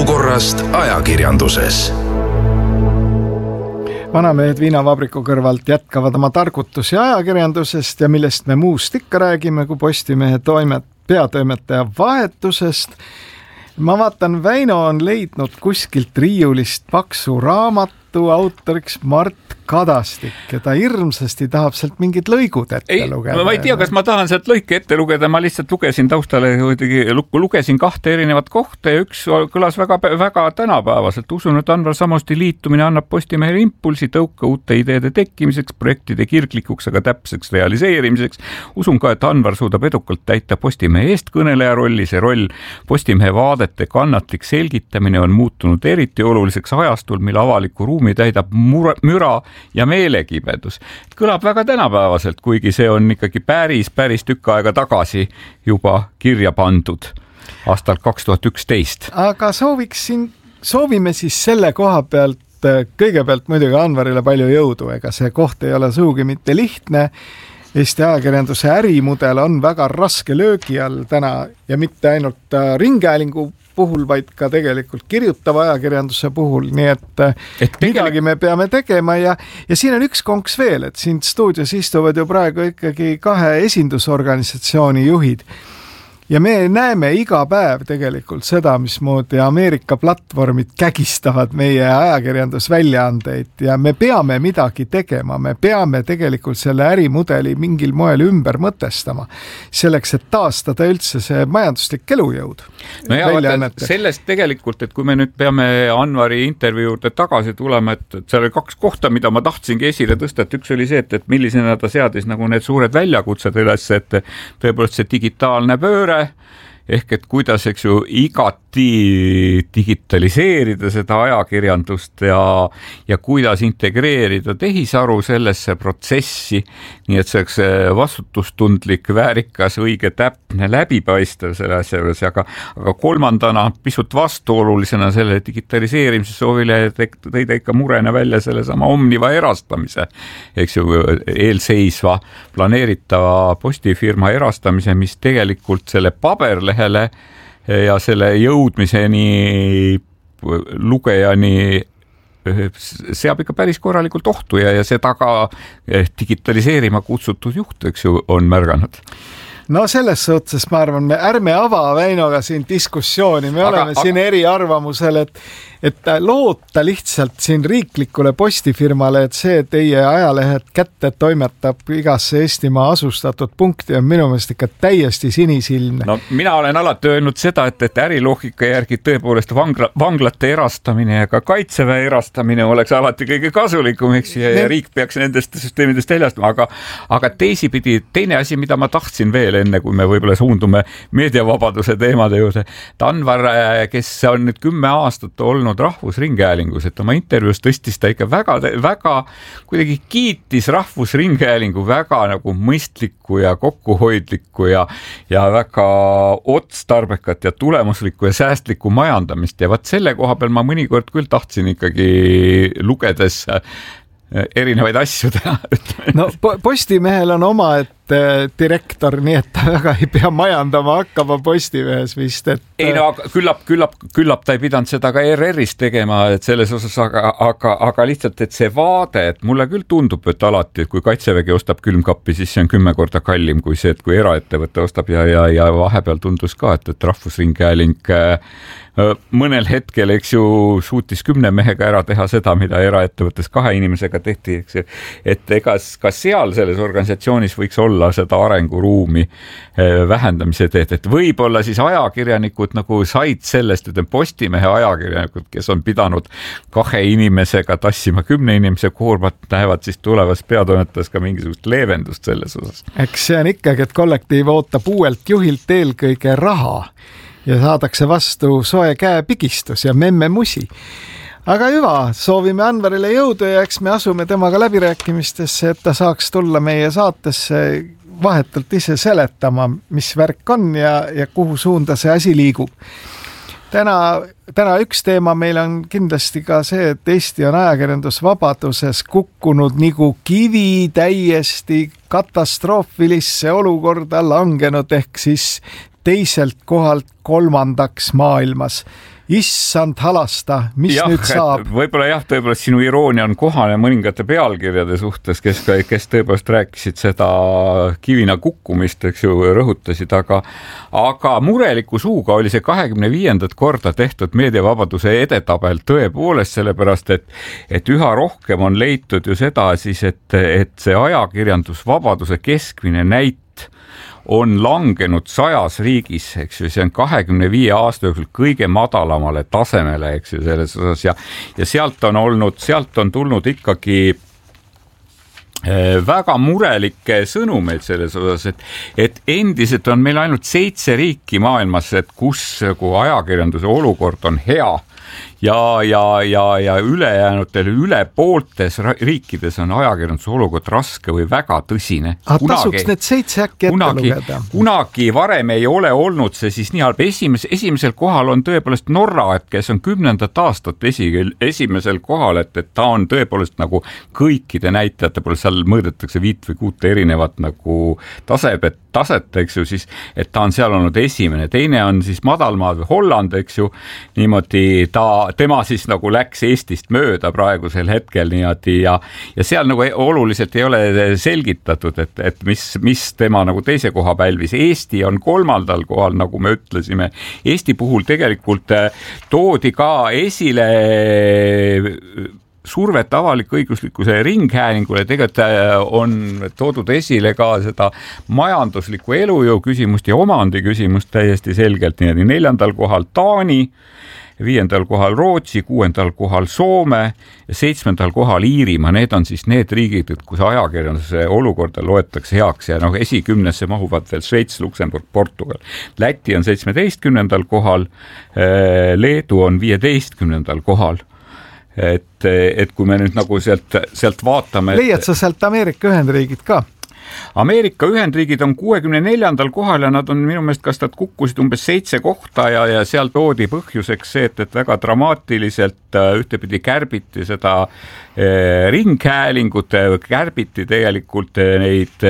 olukorrast ajakirjanduses. Vanamehed viinavabriku kõrvalt jätkavad oma targutusi ajakirjandusest ja millest me muust ikka räägime kui Postimehe peatoimetaja vahetusest. Ma vaatan, Väino on leidnud kuskilt riiulist paksu raamatu autoriks Mart Kadastik ja ta hirmsasti tahab sealt mingid lõigud ette lugeda. Ma ei tea, kas ma tahan sealt lõike ette lugeda, ma lihtsalt lugesin taustale, lugesin 2 erinevat kohta ja üks kõlas väga tänapäevaselt. Usun, et Anvar Samosti liitumine annab Postimehele impulsi tõuka uute ideede tekkimiseks, projektide kirglikuks, aga täpseks realiseerimiseks. Usun ka, et Anvar suudab edukalt täita Postimehe eestkõneleja rolli. See roll Postimehe vaadete kannatlik selgitamine on muutunud eriti oluliseks ajastul, mil avaliku ruumi täidab müra ja meelekibedus. Kõlab väga tänapäevaselt, kuigi see on ikkagi päris tükk aega tagasi juba kirja pandud aastal 2011. Aga soovime siis selle koha pealt kõigepealt muidugi Anvarile palju jõudu, ega see koht ei ole sugugi mitte lihtne. Eesti ajakirjanduse ärimudel on väga raske löögi all täna ja mitte ainult ringhäälingu puhul, vaid ka tegelikult kirjutava ajakirjanduse puhul, nii et midagi me peame tegema ja siin on üks konks veel, et siin stuudios istuvad ju praegu ikkagi 2 esindusorganisatsiooni juhid ja me näeme iga päev tegelikult seda, mismoodi Ameerika platvormid kägistavad meie ajakirjandusväljaandeid ja me peame midagi tegema, me peame tegelikult selle ärimudeli mingil moel ümber mõtestama, selleks, et taastada üldse see majanduslik elujõud. No ja sellest tegelikult, et kui me nüüd peame Anvari intervjuu juurde tagasi tulema, et seal oli 2 kohta, mida ma tahtsingi esile tõsta, et üks oli see, et millisena ta seadis nagu need suured väljakutsed üles, et tõepoolest see digitaalne pööre, ehk et kuidas, eks ju, igati digitaliseerida seda ajakirjandust ja kuidas integreerida tehisaru sellesse protsessi, nii et see oleks vastutustundlik, väärikas, õige, täpne, läbipaistev selle asja juures, aga kolmandana pisut vastuolulisena selle digitaliseerimise soovile tõida ikka murena välja selle sama Omniva erastamise, eks ju, eelseisva planeeritava postifirma erastamise, mis tegelikult selle paberlehele ja selle jõudmiseni lugejani seab ikka päris korralikult ohtu ja seda ka digitaliseerima kutsutud juht, eks ju, on märganud. No selles suhtes ma arvan, ärme ava Väinoga siin diskussiooni, me oleme siin eriarvamusel, et loota lihtsalt siin riiklikule postifirmale, et see teie ajalehed kätte toimetab igasse Eestimaa asustatud punkti on minu meelest ikka täiesti sinisilmne. No mina olen alati öelnud seda, et äriloogika järgi tõepoolest vanglate erastamine ja ka kaitseväe erastamine oleks alati kõige kasulikum, eks, ja riik peaks nendest süsteemidest väljastama, aga teisipidi, teine asi, mida ma tahtsin veel enne, kui me võib-olla suundume meediavabaduse teemade juurde. Anvar, kes on nüüd 10 aastat olnud Rahvusringhäälingus, et oma intervjuus tõstis ta ikka väga kuidagi kiitis Rahvusringhäälingu väga nagu mõistlikku ja kokkuhoidlikku ja väga otstarbekat ja tulemuslikku ja säästlikku majandamist ja vaat selle koha peal ma mõnikord küll tahtsin ikkagi lugedes erinevaid asju teha. No Postimehel on oma direktor, nii et ta väga ei pea majandama hakkama Postimehes vist. Ei no, küllap ta ei pidanud seda ka ERR-is tegema, et selles osas, aga lihtsalt, et see vaade, et mulle küll tundub, et alati, et kui Kaitsevägi ostab külmkappi, siis see on 10 korda kallim kui see, et kui eraettevõte ostab ja vahepeal tundus ka, et Rahvusringhääling mõnel hetkel, eks ju, suutis 10 mehega ära teha seda, mida eraettevõttes 2 inimesega tehti, eks ju, et ega ka seal selles organisatsioonis võiks olla seda arenguruumi vähendamise teed, et võib-olla siis ajakirjanikud nagu said sellest, et Postimehe ajakirjanikud, kes on pidanud 2 inimesega tassima 10 inimese koormat, näevad siis tulevas peatoimetas ka mingisugust leevendust selles osas. Eks see on ikkagi, et kollektiiv ootab uuelt juhilt eelkõige raha ja saadakse vastu soe käepigistus ja memmemusi. Aga hüva, soovime Anvarile jõudu ja eks me asume temaga läbirääkimistesse, et ta saaks tulla meie saatesse vahetult ise seletama, mis värk on ja kuhu suunda see asi liigub. Täna üks teema meil on kindlasti ka see, et Eesti on ajakirjandusvabaduses kukkunud nagu kivi täiesti katastroofilisse olukorda langenud, ehk siis teiselt kohalt 3. maailmas. Issand halasta, mis nüüd saab? Võib-olla tõepoolest sinu iroonia on kohane mõningate pealkirjade suhtes, kes tõepoolest rääkisid seda kivina kukkumist, eks ju, rõhutasid, aga mureliku suuga oli see 25. korda tehtud meediavabaduse edetabel tõepoolest, sellepärast et üha rohkem on leitud ju seda siis, et see ajakirjandusvabaduse keskmine näit on langenud 100 riigis, eks ju, see on 25 aasta jooksul kõige madalamale tasemele, eks ju, selles osas ja sealt on tulnud ikkagi väga murelikke sõnumeid selles osas, et endiselt on meil ainult 7 riiki maailmas, kus ajakirjanduse olukord on hea ja ülejäänutel üle pooltes riikides on ajakirjanduse olukord raske või väga tõsine. Tasuks need 7 äkki ette lugeda. Kunagi varem ei ole olnud see siis nii halb. Esimesel kohal on tõepoolest Norra, kes on 10. aastat esimesel kohal, et ta on tõepoolest nagu kõikide näitajate poole, seal mõõdetakse 5 või 6 erinevat nagu taset, eks ju, siis, et ta on seal olnud esimene. Teine on siis madalmaad või Holland, eks ju, niimoodi tema siis nagu läks Eestist mööda praegusel hetkel niimoodi ja seal nagu oluliselt ei ole selgitatud, et mis tema nagu teise koha pälvis. Eesti on 3. kohal, nagu me ütlesime. Eesti puhul tegelikult toodi ka esile survet avalik-õiguslikkuse ringhäälingule, tegelikult on toodud esile ka seda majanduslikku elujõu küsimust ja omandi küsimust täiesti selgelt. 4. kohal Taani, 5. kohal Rootsi, 6. kohal Soome ja 7. kohal Iirimaa. Need on siis need riigid, kus ajakirjanduse olukorda loetakse heaks ja esikümnesse mahuvad veel Šveits, Luksemburg, Portugal. Läti on 17. kohal, Leedu on 15. kohal. Et kui me nüüd nagu sealt vaatame... Leiad sa sealt Ameerika Ühendriigid ka? Ameerika Ühendriigid on 64. kohal ja nad on minu meelest, kas nad kukkusid umbes 7 kohta ja seal toodi põhjuseks see, et väga dramaatiliselt ühtepidi kärbiti seda ringhäälingut, kärbiti tegelikult neid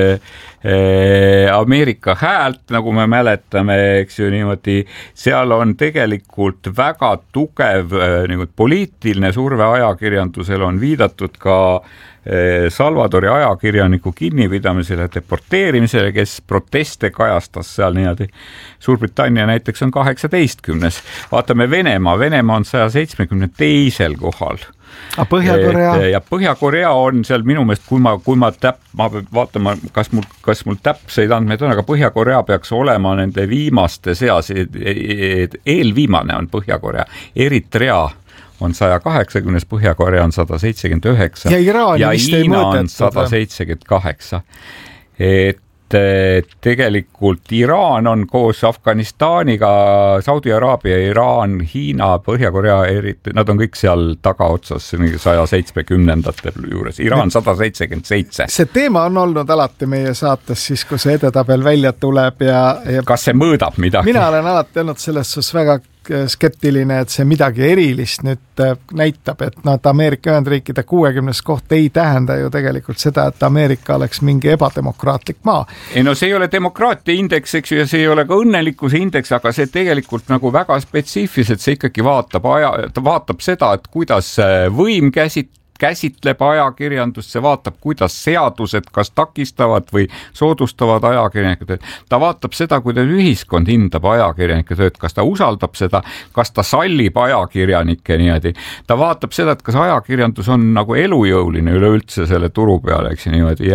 Ameerika Häält, nagu me mäletame, eks ju, niimoodi, seal on tegelikult väga tugev poliitiline surve ajakirjandusel, on viidatud ka Salvadori ajakirjaniku kinnipidamisele, deporteerimisele, kes proteste kajastas seal niimoodi. Suurbritannia näiteks on 18. Vaatame Venemaa on 172. kohal. Põhja-Korea? Ja Põhja-Korea on seal minu meelest, kui ma vaatama, kas mul täpseid andmeid on, aga Põhja-Korea peaks olema nende viimaste seas, eelviimane on Põhja-Korea, Eritrea on 180, Põhja-Korea on 179 ja Hiina on 178. Et tegelikult Iraan on koos Afganistaniga, Saudi Araabia, Iraan, Hiina, Põhja-Korea, nad on kõik seal tagaotsas 170. juures, Iraan 177. See teema on olnud alati meie saates siis, kui see edetabel välja tuleb ja kas see mõõdab midagi? Mina olen alati olnud selles suhtes väga skeptiline, et see midagi erilist nüüd näitab, et Ameerika Ühendriikide 60. koht ei tähenda ju tegelikult seda, et Ameerika oleks mingi ebademokraatlik maa. Ei no see ei ole demokraatia indeks, eks ju, ja see ei ole ka õnnelikkuse indeks, aga see tegelikult nagu väga spetsiifiliselt, see ikkagi vaatab seda, et kuidas võim käsitleb ajakirjandust, see vaatab, kuidas seadused kas takistavad või soodustavad ajakirjanikud. Ta vaatab seda, kuidas ühiskond hindab ajakirjanike tööd, kas ta usaldab seda, kas ta sallib ajakirjanikke niimoodi. Ta vaatab seda, et kas ajakirjandus on nagu elujõuline üleüldse selle turu peale, eks niimoodi.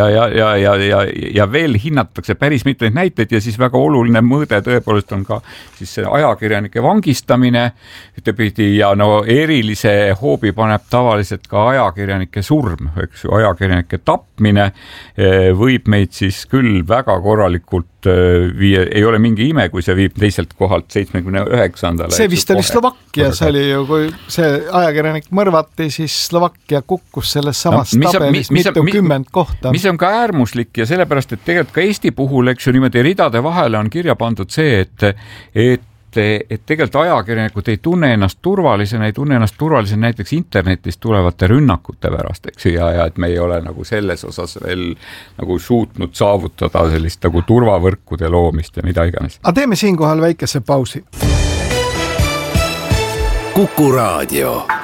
Ja veel hinnatakse päris mitmeid näiteid ja siis väga oluline mõõde tõepoolest on ka siis see ajakirjanike vangistamine ühtepidi ja erilise hoobi paneb tavaliselt ka ajakirjanike surm, eks ju, ajakirjanike tapmine võib meid siis küll väga korralikult viia, ei ole mingi ime, kui see viib teiselt kohalt 79. See vist oli Slovakkia, see oli ju, kui see ajakirjanik mõrvati, siis Slovakkia kukkus selles samas tabelis mitukümmend kohta. Mis on ka äärmuslik ja sellepärast, et tegelikult ka Eesti puhul, eks ju, niimoodi ridade vahele on kirja pandud see, et et tegelikult ajakirjanikud ei tunne ennast turvalisena näiteks internetist tulevate rünnakute pärast, eks ju, ja et me ei ole nagu selles osas veel nagu suutnud saavutada sellist nagu turvavõrkude loomist ja mida iganes. Aga teeme siinkohal väikese pausi. Kuku Raadio.